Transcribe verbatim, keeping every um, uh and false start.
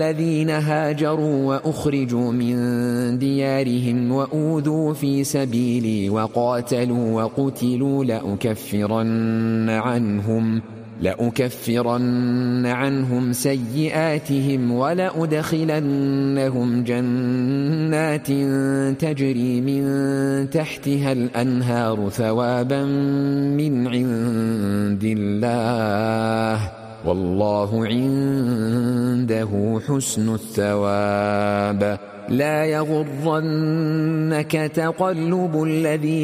الذين هاجروا وأخرجوا من ديارهم وأوذوا في سبيلي وقاتلوا وقتلوا لأكفرن عنهم لأكفرن عنهم سيئاتهم ولأدخلنهم جنات تجري من تحتها الأنهار ثوابا من عند الله والله عنده حسن الثواب. لا يغرنك تقلب الذين